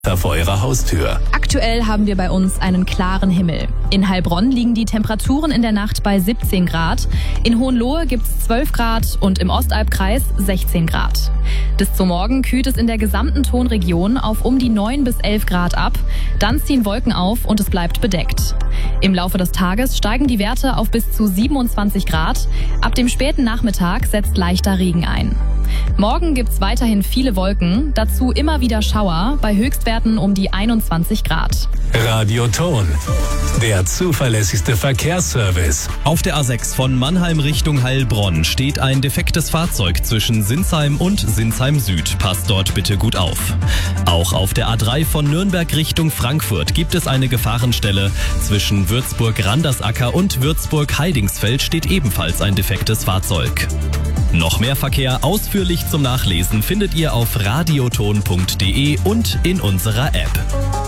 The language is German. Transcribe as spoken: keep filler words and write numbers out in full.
vor eurer Haustür. Aktuell haben wir bei uns einen klaren Himmel. In Heilbronn liegen die Temperaturen in der Nacht bei siebzehn Grad. In Hohenlohe gibt's zwölf Grad und im Ostalbkreis sechzehn Grad. Bis zum Morgen kühlt es in der gesamten Tonregion auf um die neun bis elf Grad ab. Dann ziehen Wolken auf und es bleibt bedeckt. Im Laufe des Tages steigen die Werte auf bis zu siebenundzwanzig Grad. Ab dem späten Nachmittag setzt leichter Regen ein. Morgen gibt's weiterhin viele Wolken, dazu immer wieder Schauer, bei Höchstwerten um die einundzwanzig Grad. Radio Ton, der zuverlässigste Verkehrsservice. Auf der A sechs von Mannheim Richtung Heilbronn steht ein defektes Fahrzeug zwischen Sinsheim und Sinsheim Süd. Passt dort bitte gut auf. Auch auf der A drei von Nürnberg Richtung Frankfurt gibt es eine Gefahrenstelle. Zwischen Würzburg-Randersacker und Würzburg-Heidingsfeld steht ebenfalls ein defektes Fahrzeug. Noch mehr Verkehr ausführlich zum Nachlesen findet ihr auf radioton punkt de und in unserer App.